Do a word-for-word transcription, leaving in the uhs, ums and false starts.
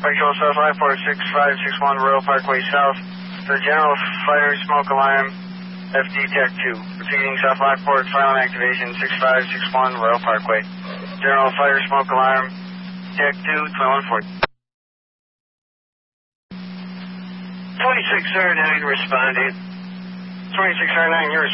Control South Lockport six five six one Royal Parkway South. The General Fire Smoke Alarm, F D Tech two. Repeating South Lockport, final activation six five six one Royal Parkway. General Fire Smoke Alarm, Tech two, twenty-one forty. twenty-six R nine responding. twenty-six R nine, you're